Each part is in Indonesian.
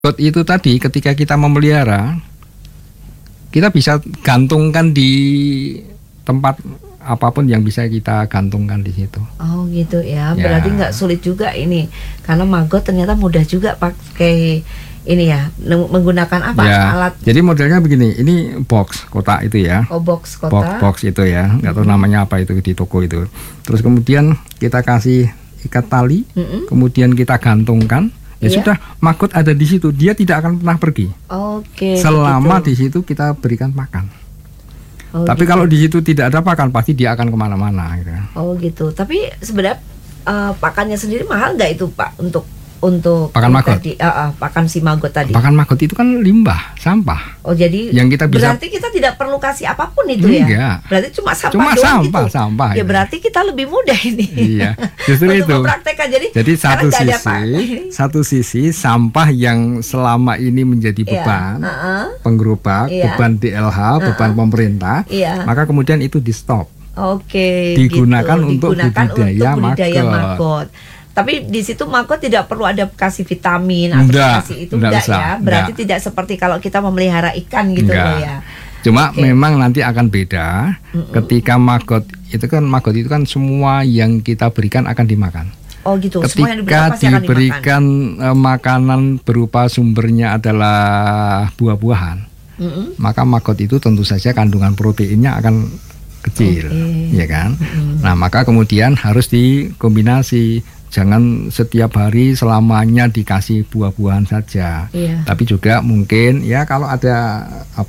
Itu tadi ketika kita memelihara, kita bisa gantungkan di tempat apapun yang bisa kita gantungkan di situ. Oh gitu ya, Ya. berarti nggak sulit juga ini, karena maggot ternyata mudah juga pakai ini ya, menggunakan apa Ya, alat jadi modelnya begini, ini box kotak itu ya. box Box kotak. box itu ya, nggak tahu namanya apa itu di toko itu. Terus kemudian kita kasih ikat tali, kemudian kita gantungkan. Ya Iya. sudah, maggot ada di situ, dia tidak akan pernah pergi Oke. selama begitu. di situ kita berikan pakan. Oh, Tapi gitu. kalau di situ tidak ada pakan, pasti dia akan kemana-mana. Gitu. Oh gitu. Tapi sebenarnya pakannya sendiri mahal nggak itu Pak untuk Pakan ini maggot? tadi, pakan si maggot tadi. Pakan maggot itu kan limbah, sampah. Oh jadi Yang kita bisa- berarti kita tidak perlu kasih apapun itu Enggak. ya? Berarti cuma sampah Cuma doang sampah, gitu. sampah, Ya gitu. berarti kita lebih mudah ini. Iya, justru Untuk itu. mempraktekkan. Jadi Jadi karena nggak ada satu sisi sampah yang selama ini menjadi Iya, beban penggerobak, Iya. beban DLH, beban pemerintah, Iya. maka kemudian itu di stop. Oke, Digunakan gitu. untuk Digunakan budidaya untuk budidaya maggot. maggot. Tapi di situ maggot tidak perlu ada kasih vitamin atau Enggak, kasih itu enggak enggak usah, ya. Berarti enggak. tidak seperti kalau kita memelihara ikan gitu Enggak. loh ya. Cuma Oke. memang nanti akan beda ketika maggot itu kan semua yang kita berikan akan dimakan. Oh gitu. Semua yang diberikan Ketika pasti akan dimakan. diberikan makanan berupa sumbernya adalah buah-buahan, maka maggot itu tentu saja kandungan proteinnya akan kecil, Oke. ya kan? Nah, maka kemudian harus dikombinasi. Jangan setiap hari selamanya dikasih buah-buahan saja. Iya. Tapi juga mungkin ya kalau ada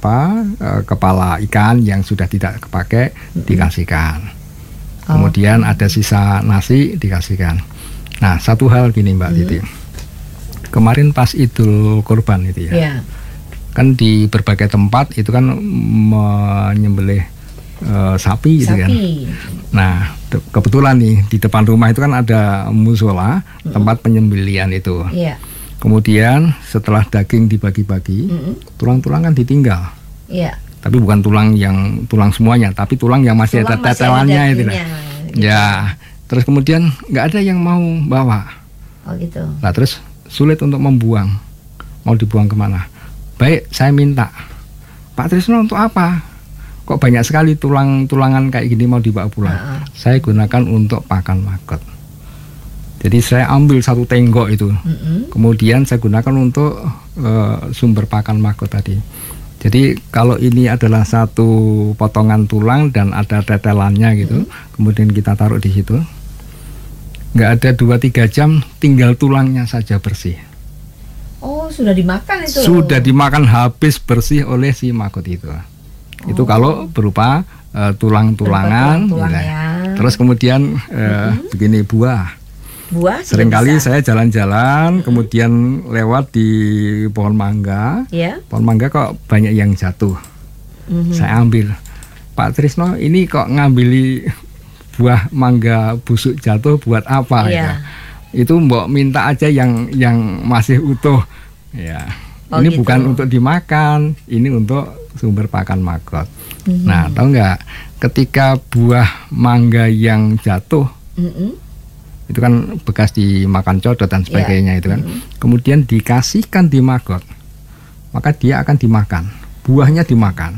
kepala ikan yang sudah tidak kepakai dikasihkan. Kemudian ada sisa nasi dikasihkan. Nah, satu hal gini Mbak Titi. Kemarin pas Idul Kurban itu ya. Iya. Kan di berbagai tempat itu kan menyembelih sapi gitu kan. Sapi. Nah, kebetulan nih di depan rumah itu kan ada musola, tempat penyembelihan itu. Iya. Kemudian setelah daging dibagi-bagi, tulang-tulang kan ditinggal. Iya. Tapi bukan tulang semuanya, tapi tulang yang masih Tulang ada masih tetelannya itu. dagingnya, gitu. Ya, terus kemudian nggak ada yang mau bawa. Oh gitu. Nah, terus sulit untuk membuang. Mau dibuang kemana? Baik, saya minta, Pak Trisno untuk apa? Kok banyak sekali tulang-tulangan kayak gini mau dibawa pulang? Saya gunakan untuk pakan maggot. Jadi saya ambil satu tenggok itu, kemudian saya gunakan untuk sumber pakan maggot tadi. Jadi kalau ini adalah satu potongan tulang dan ada tetelannya gitu, kemudian kita taruh di situ, nggak ada 2-3 jam, tinggal tulangnya saja bersih. Oh sudah dimakan itu. Sudah dimakan habis bersih oleh si maggot itu. Itu kalau berupa tulang-tulangan. Berupa tulang-tulang gitu. ya. Terus kemudian begini buah. Buah juga Seringkali bisa. saya jalan-jalan, kemudian lewat di pohon mangga. Ya. Pohon mangga kok banyak yang jatuh. Saya ambil. Pak Trisno, ini kok ngambili buah mangga busuk jatuh buat apa? Iya. Ya? Itu mbok minta aja yang masih utuh. Ya. Oh, Ini gitu. bukan untuk dimakan, ini untuk sumber pakan maggot. Nah, tahu nggak? Ketika buah mangga yang jatuh, itu kan bekas dimakan codot dan sebagainya itu kan. Kemudian dikasihkan di maggot, maka dia akan dimakan. Buahnya dimakan.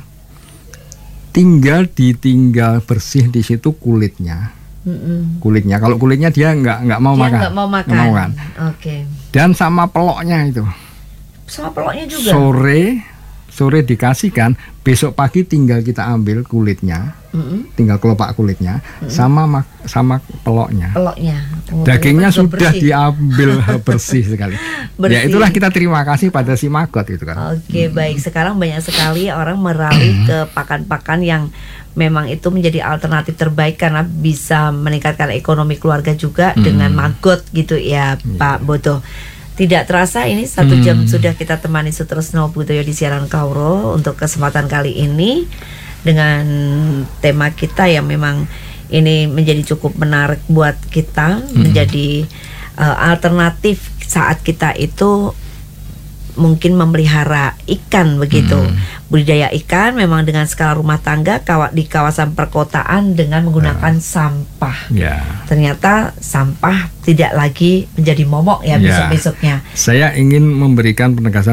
Tinggal ditinggal bersih di situ kulitnya. Kulitnya, kalau kulitnya dia nggak mau Dia makan. nggak mau makan. Nggak mau makan. Oke. Dan sama peloknya itu. Sama peloknya juga. Sore dikasihkan, besok pagi tinggal kita ambil kulitnya, tinggal kelopak kulitnya, sama peloknya. Peloknya. Oh, Dagingnya ternyata sudah bersih. diambil bersih sekali. Bersih. Ya itulah kita terima kasih pada si maggot itu kan. Oke, baik. Sekarang banyak sekali orang beralih ke pakan-pakan yang memang itu menjadi alternatif terbaik karena bisa meningkatkan ekonomi keluarga juga dengan maggot gitu ya, Pak Boto. Tidak terasa ini 1 jam sudah kita temani Sutresno Budoyo di siaran Kauro untuk kesempatan kali ini dengan tema kita yang memang ini menjadi cukup menarik buat kita, menjadi alternatif saat kita itu mungkin memelihara ikan begitu. Budidaya ikan memang dengan skala rumah tangga di kawasan perkotaan dengan menggunakan sampah. Ternyata sampah tidak lagi menjadi momok ya besok-besoknya. Saya ingin memberikan penegasan